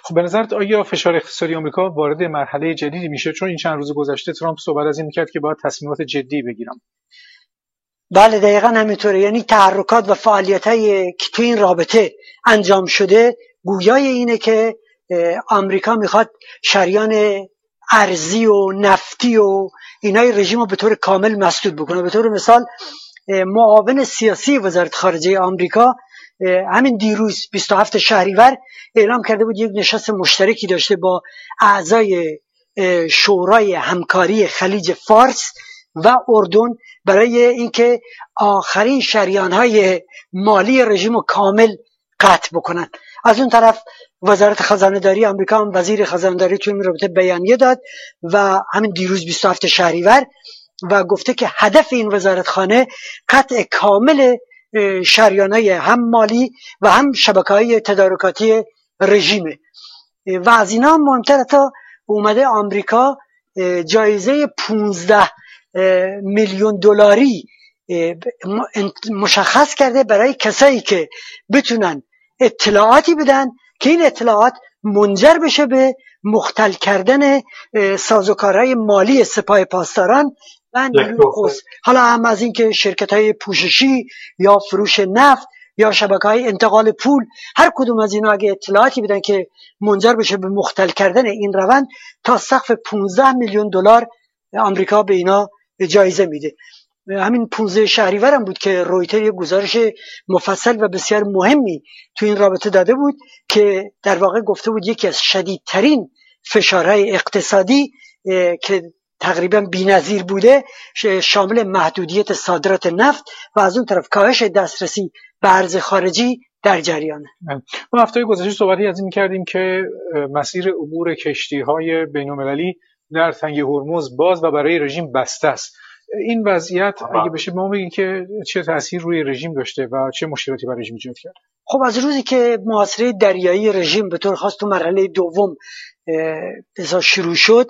خب به نظرت آیا فشار اقتصادی آمریکا وارد مرحله جدیدی میشه؟ چون این چند روز گذشته ترامپ صحبت از این میکرد که باید تصمیمات جدی بگیرم. بله دقیقا همینطوره. یعنی تحرکات و فعالیت‌هایی که تو این رابطه انجام شده گویای اینه که آمریکا میخواد شریان ارزی و نفتی و اینای رژیم رو به طور کامل مسدود بکنه. به طور مثال معاون سیاسی وزارت خارجه آمریکا همین دیروز 27 شهریور اعلام کرده بود یک نشست مشترکی داشته با اعضای شورای همکاری خلیج فارس و اردن برای اینکه آخرین شریان‌های مالی رژیم رو کامل قطع بکنن. از اون طرف وزارت خزانه داری آمریکا هم وزیر خزانه داری توی این رابطه بیانیه داد و همین دیروز 27 شهریور و گفته که هدف این وزارتخانه قطع کامل شریان‌های هم مالی و هم شبکه‌های تدارکاتی رژیمه. و از اینا هم مهمتر تا اومده آمریکا جایزه 15 میلیون دلاری مشخص کرده برای کسایی که بتونن اطلاعاتی بدن که این اطلاعات منجر بشه به مختل کردن سازوکارهای مالی سپاه پاسداران و نیروی قدس. حالا هم از این که شرکت‌های پوششی یا فروش نفت یا شبکه‌های انتقال پول، هر کدوم از اینا اگه اطلاعاتی بدن که منجر بشه به مختل کردن این روند، تا سقف 15 میلیون دلار آمریکا به اینا جایزه میده. همین 15 شهریور هم بود که رویتر یک گزارش مفصل و بسیار مهمی تو این رابطه داده بود که در واقع گفته بود یکی از شدیدترین فشارهای اقتصادی که تقریبا بی‌نظیر بوده شامل محدودیت صادرات نفت و از اون طرف کاهش دسترسی به ارز خارجی در جریانه. ما هفته گذشته صحبتی از این کردیم که مسیر عبور کشتی‌های بین‌المللی در تنگه هرمز باز و برای رژیم بسته است. این وضعیت اگه بشه ما بگیم که چه تأثیر روی رژیم داشته و چه مشکلاتی برای رژیم ایجاد کرد؟ خب از روزی که محاصره دریایی رژیم به طور خاص تو مرحله دوم شروع شد،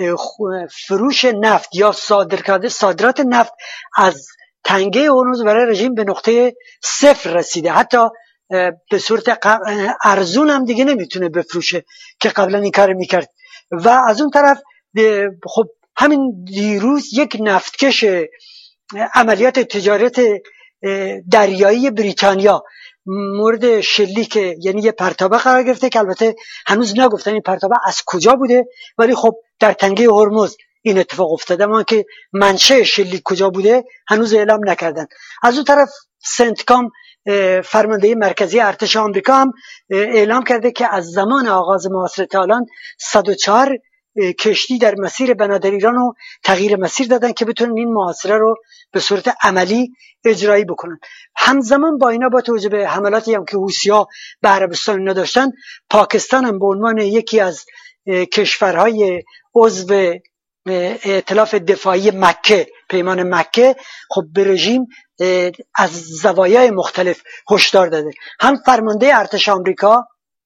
فروش نفت یا صادرات نفت از تنگه هرمز برای رژیم به نقطه صفر رسیده. حتی به صورت ارزون هم دیگه نمیتونه بفروشه که قبلا این کار میکرد. و از اون طرف خب همین دیروز یک نفتکش عملیات تجارت دریایی بریتانیا مورد شلیک یعنی یه پرتابه قرار گرفته که البته هنوز نگفتن این پرتابه از کجا بوده، ولی خب در تنگه هرمز این اتفاق افتاده، اما که منشأ شلیک کجا بوده هنوز اعلام نکردن. از اون طرف سنتکام فرمانده مرکزی ارتش آمریکا هم اعلام کرده که از زمان آغاز محاصره تا الان 104 کشتی در مسیر بنادر ایران رو تغییر مسیر دادن که بتونن این محاصره رو به صورت عملی اجرایی بکنن. همزمان با اینا با توجه به حملاتی هم که حوثی‌ها به عربستان اینا داشتن، پاکستان هم به عنوان یکی از کشورهای عضو ائتلاف دفاعی مکه، پیمان مکه، خب به رژیم از زوایای مختلف هشدار داده. هم فرمانده ارتش آمریکا،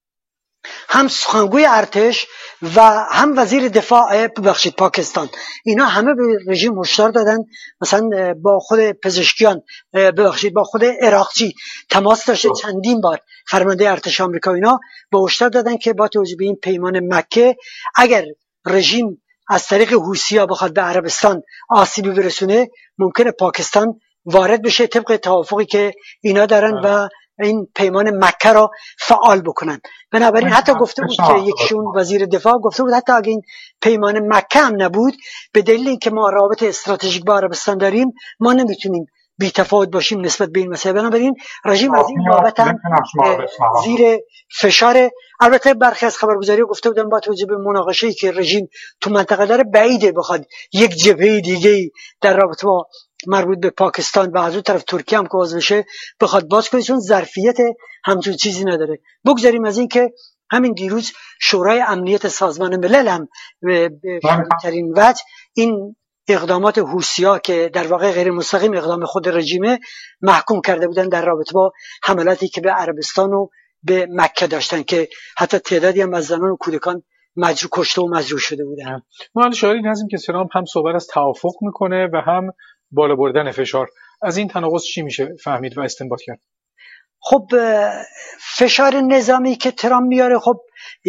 هم سخنگوی ارتش و هم وزیر دفاع پاکستان، اینا همه به رژیم هشدار دادن. مثلا با خود پزشکیان با خود عراقچی تماس داشته چندین بار فرمانده ارتش آمریکا، اینا به هشدار دادن که با توجه به این پیمان مکه اگر رژیم از طریق حوثی‌ها بخواد به عربستان آسیبی برسونه، ممکنه پاکستان وارد بشه طبق توافقی که اینا دارن و این پیمان مکه را فعال بکنن. بنابراین حتی گفته بود که یکشون وزیر دفاع گفته بود حتی اگه این پیمان مکه هم نبود، به دلیل اینکه ما رابط استراتژیک با عربستان داریم، ما نمیتونیم بی تفاوت باشیم نسبت به این مسئله. بنابراین رژیم از این بابت هم زیر فشار. البته برخی از خبرگزاری‌ها گفته بودن با توجه به مناقشه‌ای که رژیم تو منطقه داره، بعیده بخواد یک جبهه دیگه در رابطه با مربوط به پاکستان و از اون طرف ترکیه هم که باز بشه بخواد باز کنه، چون ظرفیت همچون چیزی نداره. بگذاریم از این که همین دیروز شورای امنیت سازمان ملل هم به شدیدترین وجه این اقدامات حوثی‌ها که در واقع غیر مستقیم اقدام خود رژیمه محکوم کرده بودن در رابطه با حملاتی که به عربستان و به مکه داشتن که حتی تعدادی هم از زنان و کودکان کشته و مجروح شده بودن. ما شاهدیم هستیم که ترامپ هم صحبت از توافق میکنه و هم بالا بردن فشار. از این تناقض چی میشه فهمید و استنباط کرد؟ خب فشار نظامی که ترامپ میاره، خب